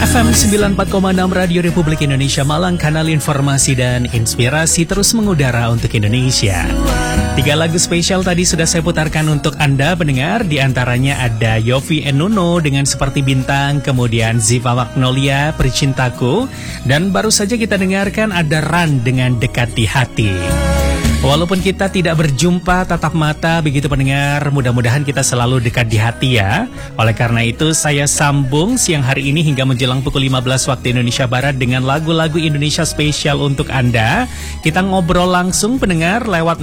FM 94,6 Radio Republik Indonesia Malang, kanal informasi dan inspirasi terus mengudara untuk Indonesia. 3 lagu spesial tadi sudah saya putarkan untuk Anda pendengar. Di antaranya ada Yovie and Nuno dengan Seperti Bintang, kemudian Ziva Magnolia, Percintaku, dan baru saja kita dengarkan ada Ran dengan Dekat di Hati. Walaupun kita tidak berjumpa tatap mata begitu pendengar, mudah-mudahan kita selalu dekat di hati ya. Oleh karena itu saya sambung siang hari ini hingga menjelang pukul 15 waktu Indonesia Barat dengan lagu-lagu Indonesia spesial untuk Anda. Kita ngobrol langsung pendengar lewat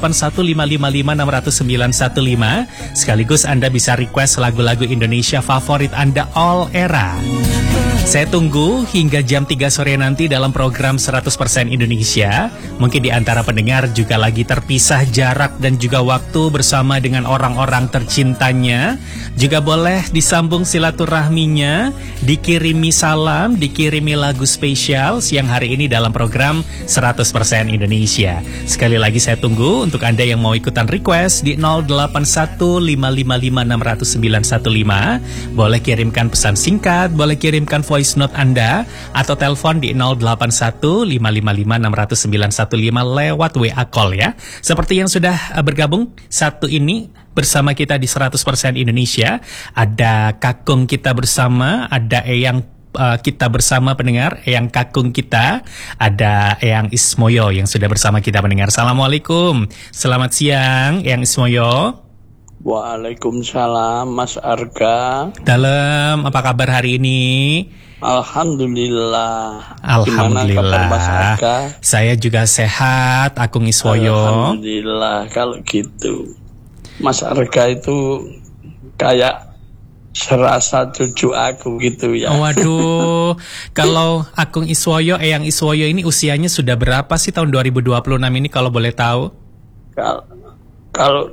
081555600915. Sekaligus Anda bisa request lagu-lagu Indonesia favorit Anda all era. Saya tunggu hingga jam 3 sore nanti dalam program 100% Indonesia. Mungkin di antara pendengar juga lagi terpisah jarak dan juga waktu bersama dengan orang-orang tercintanya. Juga boleh disambung silaturahminya, dikirimi salam, dikirimi lagu spesial siang hari ini dalam program 100% Indonesia. Sekali lagi saya tunggu untuk Anda yang mau ikutan request di 081555600915. Boleh kirimkan pesan singkat, boleh kirimkan voice note Anda atau telepon di 081555600915 lewat WA call ya. Seperti yang sudah bergabung satu ini bersama kita di 100% Indonesia, ada Kakung kita bersama, ada Eyang kita bersama pendengar, Eyang Kakung kita, ada Eyang Ismoyo yang sudah bersama kita pendengar. Assalamualaikum, selamat siang Eyang Ismoyo. Waalaikumsalam Mas Arga. Dalam, apa kabar hari ini? Alhamdulillah. Alhamdulillah. Gimana kabar Mas Arga? Saya juga sehat, Akung Iswoyo. Alhamdulillah. Kalau gitu Mas Arga itu kayak serasa cucu aku gitu ya. Waduh, kalau Akung Iswoyo, Eyang Iswoyo ini usianya sudah berapa sih tahun 2026 ini kalau boleh tahu? Kalau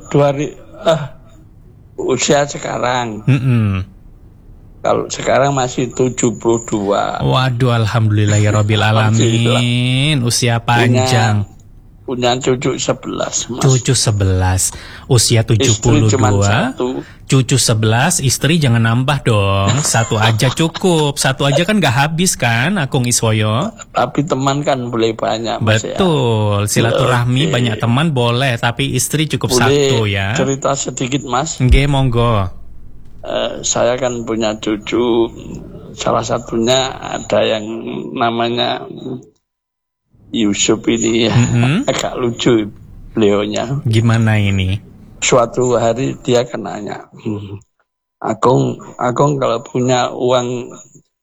usia sekarang. Kalau sekarang masih 72. Waduh, alhamdulillah ya Rabbil Alamin. Usia panjang. Punya cucu 11, Mas. Cucu 11, usia 72. Istri cuma 1. Cucu 11, istri jangan nambah dong. Satu aja cukup. Satu aja kan gak habis kan, Akung Iswoyo. Tapi teman kan boleh banyak, Mas. Betul, silaturahmi banyak teman boleh, tapi istri cukup boleh 1 ya. Cerita sedikit, Mas. Nggih, monggo. Saya kan punya cucu, salah satunya ada yang namanya Yusuf ini ya. Agak lucu beliaunya. Gimana ini? Suatu hari dia kan nanya, Akung kalau punya uang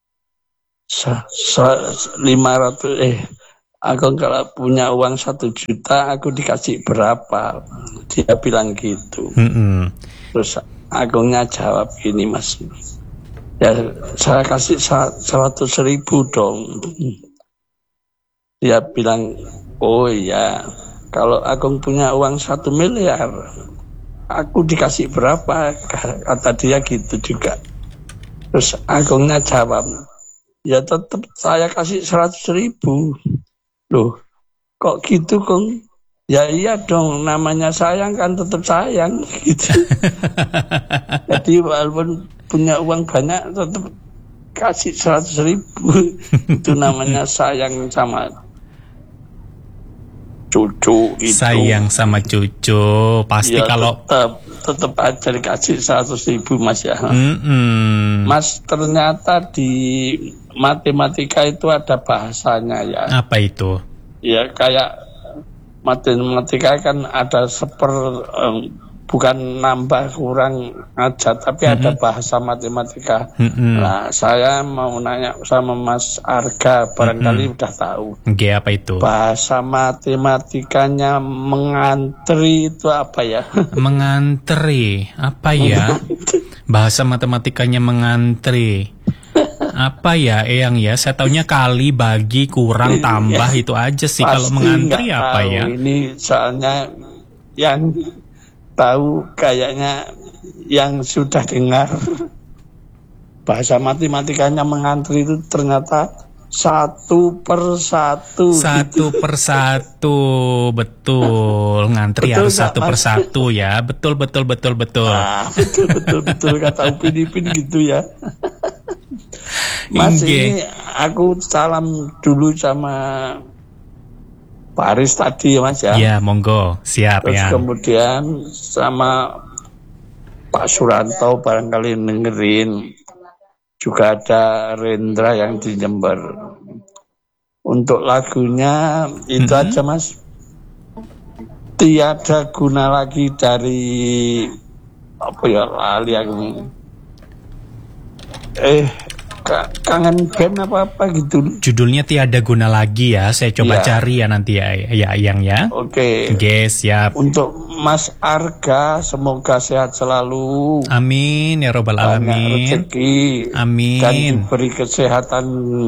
500, Akung kalau punya uang 1 juta, aku dikasih berapa? Dia bilang gitu. Terus Agungnya jawab gini, Mas, ya saya kasih 100.000 dong. Dia bilang, oh iya, kalau Agung punya uang 1 miliar, aku dikasih berapa? Kata dia gitu juga. Terus Agungnya jawab, ya tetap saya kasih 100.000. Loh, kok gitu, Kong? Ya iya dong, namanya sayang kan tetap sayang gitu. Jadi walaupun punya uang banyak tetap kasih 100.000. Itu namanya sayang sama cucu itu. Sayang sama cucu, pasti ya, kalau tetap aja dikasih 100.000, Mas ya. Mas, ternyata di matematika itu ada bahasanya ya. Apa itu? Ya kayak matematika kan ada bukan nambah kurang aja, tapi ada bahasa matematika. Nah, saya mau nanya sama Mas Arga, barangkali udah tahu. Oke, apa itu? Bahasa matematikanya mengantri itu apa ya? Mengantri, apa ya? Bahasa matematikanya mengantri. Apa ya, Eyang ya? Saya taunya kali, bagi, kurang, tambah itu aja sih. Kalau mengantri apa tahu. Ya? Ini soalnya yang tahu kayaknya yang sudah dengar bahasa matematikanya mengantri itu ternyata 1 per 1. 1 per 1, betul. Ngantri betul, harus 1 per 1 ya. Betul. Betul kata Upin Ipin gitu ya. Mas, ini aku salam dulu sama Pak Aris tadi ya Mas ya. Ya, monggo, siap. Terus ya. Kemudian sama Pak Suranto barangkali dengerin. Juga ada Rendra yang di Jember. Untuk lagunya itu aja Mas. Tiada guna lagi dari apa ya, lali aku. Kangen band apa gitu. Judulnya Tiada Guna Lagi ya. Saya coba cari ya nanti ya Yang ya. Oke. Siap. Untuk Mas Arga semoga sehat selalu. Amin ya robbal alamin. Rezeki. Amin. Dan diberi kesehatan.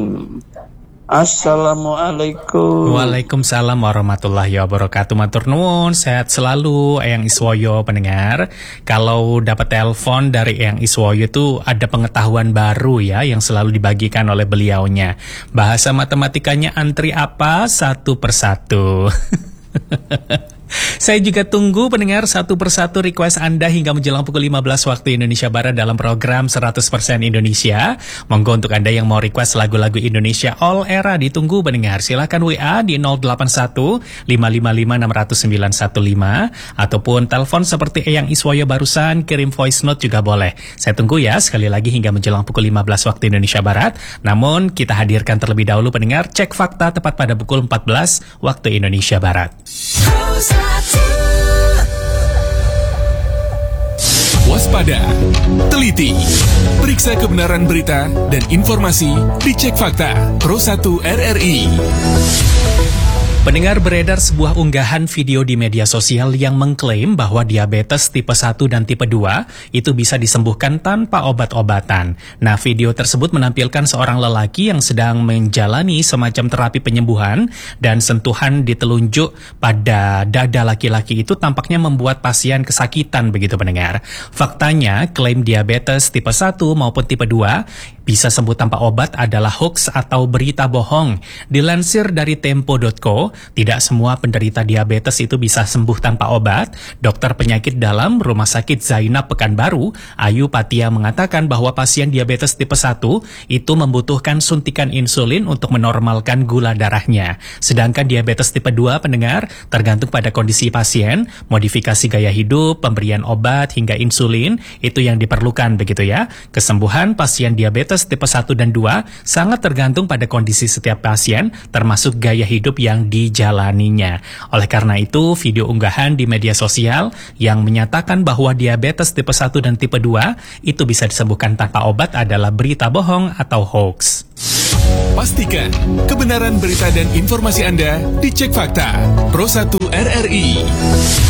Assalamualaikum. Waalaikumsalam warahmatullahi wabarakatuh. Matur nuwun, sehat selalu Eyang Iswoyo pendengar. Kalau dapat telepon dari Eyang Iswoyo itu ada pengetahuan baru ya yang selalu dibagikan oleh beliaunya. Bahasa matematikanya antri apa satu persatu. Saya juga tunggu pendengar satu persatu request Anda hingga menjelang pukul 15 waktu Indonesia Barat dalam program 100% Indonesia. Monggo untuk Anda yang mau request lagu-lagu Indonesia All Era ditunggu pendengar. Silakan WA di 081 555 60915 ataupun telepon seperti Eyang Iswoyo barusan, kirim voice note juga boleh. Saya tunggu ya sekali lagi hingga menjelang pukul 15 waktu Indonesia Barat. Namun kita hadirkan terlebih dahulu pendengar cek fakta tepat pada pukul 14 waktu Indonesia Barat. Waspada, teliti, periksa kebenaran berita dan informasi di Cek Fakta Pro 1 RRI. Pendengar, beredar sebuah unggahan video di media sosial yang mengklaim bahwa diabetes tipe 1 dan tipe 2 itu bisa disembuhkan tanpa obat-obatan. Nah, video tersebut menampilkan seorang lelaki yang sedang menjalani semacam terapi penyembuhan dan sentuhan di telunjuk pada dada laki-laki itu tampaknya membuat pasien kesakitan begitu pendengar. Faktanya, klaim diabetes tipe 1 maupun tipe 2 bisa sembuh tanpa obat adalah hoax atau berita bohong. Dilansir dari Tempo.co, tidak semua penderita diabetes itu bisa sembuh tanpa obat. Dokter penyakit dalam Rumah Sakit Zainab Pekanbaru, Ayu Patia mengatakan bahwa pasien diabetes tipe 1 itu membutuhkan suntikan insulin untuk menormalkan gula darahnya. Sedangkan diabetes tipe 2 pendengar tergantung pada kondisi pasien, modifikasi gaya hidup, pemberian obat hingga insulin itu yang diperlukan begitu ya. Kesembuhan pasien diabetes tipe 1 dan 2 sangat tergantung pada kondisi setiap pasien termasuk gaya hidup yang dijalaninya. Oleh karena itu, video unggahan di media sosial yang menyatakan bahwa diabetes tipe 1 dan tipe 2 itu bisa disembuhkan tanpa obat adalah berita bohong atau hoax. Pastikan kebenaran berita dan informasi Anda di Cek Fakta Pro 1 RRI.